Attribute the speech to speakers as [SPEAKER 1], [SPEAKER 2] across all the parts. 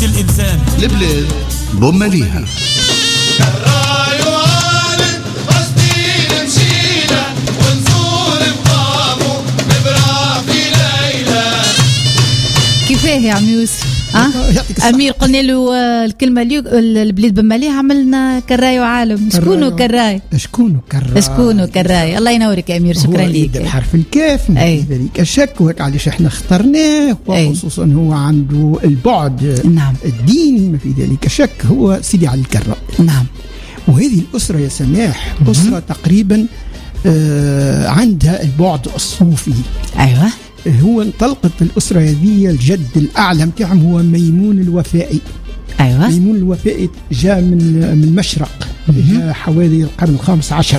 [SPEAKER 1] الإنسان.
[SPEAKER 2] البلاد بوماليها.
[SPEAKER 3] كيفاه يا عم يوسف؟ أمير قلنا له الكلمة البلاد بماليه عملنا كراي وعالم. شكونه كراي؟ شكونه كراي؟ الله ينورك يا أمير، شكرا لك.
[SPEAKER 4] الحرف الكاف ذلك الشك، وهيك علاش احنا اخترناه، وخصوصا هو عنده البعد
[SPEAKER 3] نعم
[SPEAKER 4] الديني ما في ذلك شك. هو سيدي علي الكراي.
[SPEAKER 3] نعم.
[SPEAKER 4] وهذه الأسرة يا سماح أسرة تقريبا عندها البعد الصوفي.
[SPEAKER 3] أيوة.
[SPEAKER 4] هو انطلقت الأسرة هذه الجد الأعلى متاعهم هو ميمون الوفائي.
[SPEAKER 3] أيوة.
[SPEAKER 4] ميمون الوفائي جاء من مشرق، جاء حوالي القرن ال15،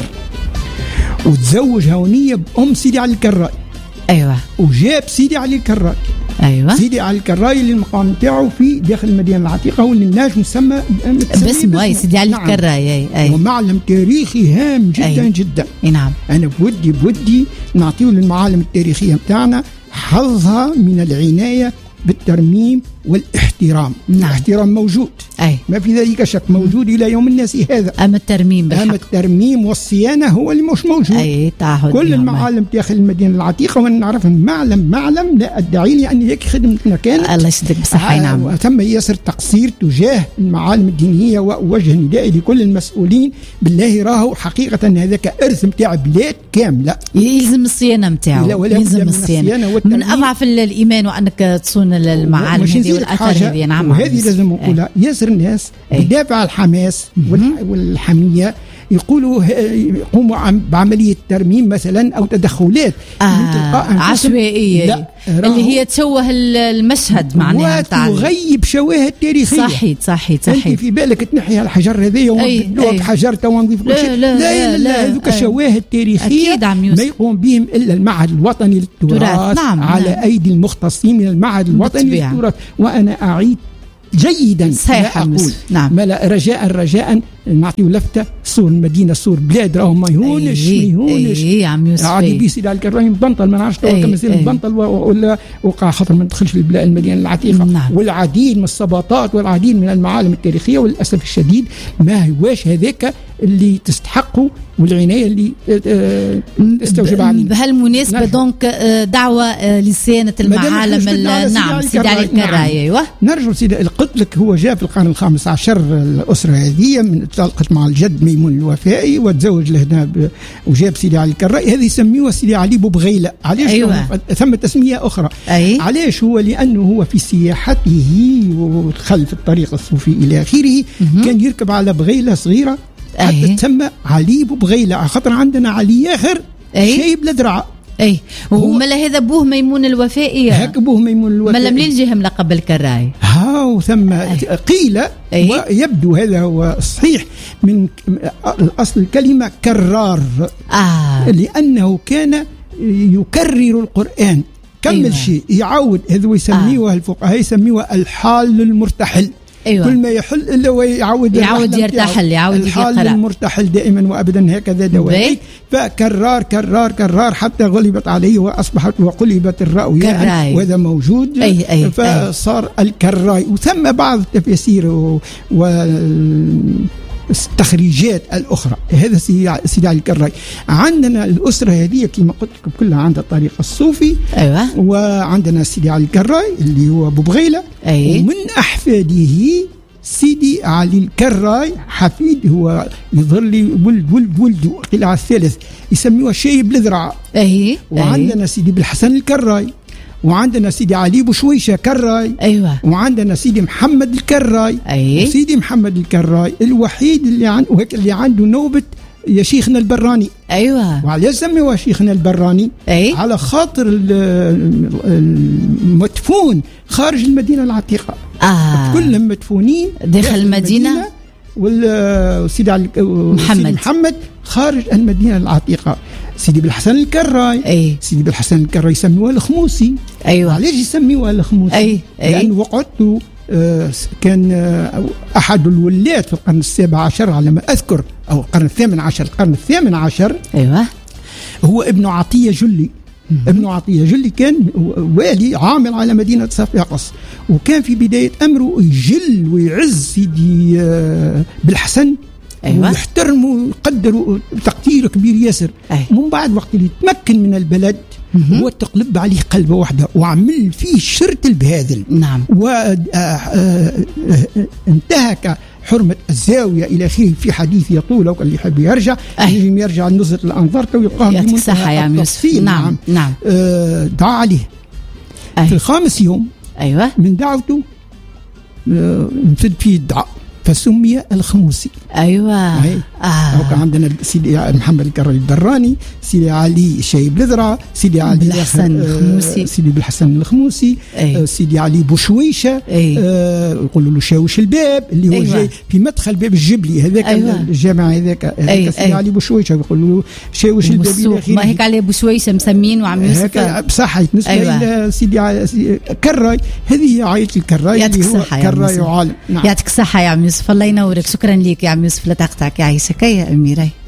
[SPEAKER 4] وتزوج هونية بأم سيدي علي الكراي.
[SPEAKER 3] أيوة.
[SPEAKER 4] وجاب سيدي علي الكراي.
[SPEAKER 3] أيوة.
[SPEAKER 4] سيدي علي الكراي اللي المقام نتاعو في داخل المدينة العتيقة، واللي الناس مسمى
[SPEAKER 3] باسمه سيدي علي الكراي.
[SPEAKER 4] أي. ومعلم تاريخي هام جدا جدا.
[SPEAKER 3] نعم.
[SPEAKER 4] أنا بودي نعطيه للمعالم التاريخية متاعنا حظها من العناية بالترميم والاحترام.
[SPEAKER 3] نعم.
[SPEAKER 4] الاحترام موجود، ما في ذلك شك، موجود إلى يوم الناس هذا.
[SPEAKER 3] أما الترميم بالحق.
[SPEAKER 4] أما الترميم والصيانة هو اللي مش موجود. كل المعالم داخل المدينة العتيقة وأنا نعرف معلم لا أدعي لي أن هيك خدمتنا كانت.
[SPEAKER 3] الله يشدك بصحة. نعم.
[SPEAKER 4] ثم ياسر تقصير تجاه المعالم الدينية، وأوجه ندائي لكل المسؤولين بالله راهو حقيقة هذاك إرث متاع بلاد كاملة
[SPEAKER 3] يلزم الصيانة متاعه. يلزم الصيانة من أضعف الإيمان وأنك تصون المعالم هذه والأثار هذه. نعم.
[SPEAKER 4] وهذه لازم نقولها. ياسر الناس بدافع الحماس والحمية يقوموا بعملية ترميم مثلا أو تدخلات
[SPEAKER 3] عشوائية اللي هي تشوه المشهد معناها
[SPEAKER 4] وتغيب شواهد تاريخية.
[SPEAKER 3] صحيح.
[SPEAKER 4] أنت في بالك تنحي الحجر هذه ونبدلوها بحجر ونضيف كل شيء. لا هذوك شواهد تاريخية ما يقوم بهم إلا المعهد الوطني للتراث.
[SPEAKER 3] نعم.
[SPEAKER 4] على أيدي المختصين من المعهد الوطني للتراث. وأنا أعيد جيدا
[SPEAKER 3] صحيح.
[SPEAKER 4] أقول
[SPEAKER 3] نعم.
[SPEAKER 4] رجاء نعطيه لفتة. صور المدينة صور بلاد راهو ما يهونش.
[SPEAKER 3] يا عم يوسف
[SPEAKER 4] عادي بيسي على الكرايم بنطل ما نعرفش كما يصير بنطل ولا وقع خطر ما ندخلش المدينة العتيقة.
[SPEAKER 3] نعم.
[SPEAKER 4] والعديد من الصباطات والعديد من المعالم التاريخية، وللأسف الشديد ما هواش هذاك اللي تستحقه والعناية اللي استوجبها علينا.
[SPEAKER 3] بهالمناسبة دونك دعوة لصيانة المعالم. نعم سيدي علي الكراي. أيوة.
[SPEAKER 4] نرجو سيدي قلت لك هو جاء في القرن ال15 الأسرة هذه من تلقت مع الجد ميمون الوفائي وتزوج له وجاب سيدي علي الكراي. هذه يسميوها سيدي علي بوبغيلة. علاش؟
[SPEAKER 3] أيوة.
[SPEAKER 4] ثم تسمية أخرى. علاش؟ هو لأنه هو في سياحته وخلف الطريق الصوفي إلى آخره كان يركب على بغيلة صغيرة حتى تسمى علي بوبغيلة، خاطر عندنا علي آخر شايب لدرعة.
[SPEAKER 3] وملا هذا بوه ميمون الوفائي.
[SPEAKER 4] هك بوه ميمون الوفائي.
[SPEAKER 3] ملا منين جهم لقب الكراي؟
[SPEAKER 4] ثم قيل ويبدو هذا هو الصحيح من أصل الكلمة كرار. لأنه كان يكرر القرآن. كمل شيء يعود. هذا يسميوها الفقهاء يسميوها الحال المرتحل. كل ما يحل إلا ويعود
[SPEAKER 3] يرتحل
[SPEAKER 4] الحال المرتحل دائما وأبدا هكذا دوائي. فكرار حتى غلبت عليه وأصبحت وقلبت الراء يعني وهذا موجود. فصار الكراي. وثم بعض التفاسير التخريجات الأخرى. هذا سيدي علي الكراي. عندنا الأسرة هذه كما قلت لكم كلها عندها الطريق الصوفي.
[SPEAKER 3] أيوة.
[SPEAKER 4] وعندنا سيدي علي الكراي اللي هو بوبغيلة. ومن أحفاده سيدي علي الكراي حفيد هو يظهر لي ولده قلع الثالث يسميوه شايب لذرعة. وعندنا سيدي بالحسن الكراي، وعندنا سيدي علي بوشويشة كراي. وعندنا سيدي محمد الكراي. سيدي محمد الكراي الوحيد اللي عنده نوبة يا شيخنا البراني. وعلى سميوه شيخنا البراني على خاطر المدفون خارج المدينة العتيقة. كلهم مدفونين
[SPEAKER 3] داخل المدينة.
[SPEAKER 4] والسيدي محمد خارج المدينة العتيقة. سيدي بالحسن الكراي. سيدي بالحسن الكراي يسميوه الخموسي. علاش يسميوه الخموسي؟ لأنه وقعته كان أحد الولاة في القرن ال17 على ما أذكر، أو القرن ال18. هو ابن عطية جلي. ابن عطية جلي كان والي عامل على مدينة صفاقس، وكان في بداية أمره يجل ويعز سيدي بالحسن،
[SPEAKER 3] أيوة.
[SPEAKER 4] ويحترموا ويقدروا تقدير كبير ياسر. من بعد وقت اللي تمكن من البلد هو تقلب عليه قلبه واحدة وعمل فيه شرط البهاذل.
[SPEAKER 3] نعم.
[SPEAKER 4] وانتهك حرمة الزاوية إلى آخره في حديث يطول، وكان اللي يحب يرجع يجي يرجع لنزهة الأنظار ويلقاهم
[SPEAKER 3] بمنتهى التفصيل.
[SPEAKER 4] نعم نعم. دعا عليه في الخامس يوم
[SPEAKER 3] أيوة
[SPEAKER 4] من دعوته نفد فيه الدعاء فسمي الخموسي.
[SPEAKER 3] ايوه
[SPEAKER 4] وكان عندنا سيدي محمد الكراي الدراني، سيدي علي شايب الذرة، سيدي علي
[SPEAKER 3] بالحسن الخموسي،
[SPEAKER 4] سيدي بالحسن الخموسي، سيدي علي بوشويشه، يقولوا له شاوش الباب اللي هو جاي في مدخل باب الجبلي هذاك الجامع هذاك سيدي علي بوشويشه يقولوا له شاوش الباب.
[SPEAKER 3] ما هيك عليه بوشويشه مسمين وعم يوسف
[SPEAKER 4] بصح يتنسب الى سيدي كراي. هذه عائله الكراي اللي هو كراي وعالم.
[SPEAKER 3] يعطيك الصحه يا عم يوسف، الله ينورك. شكرا لك يا عم يوسف لطاقتك. يعيشك يا أميرة.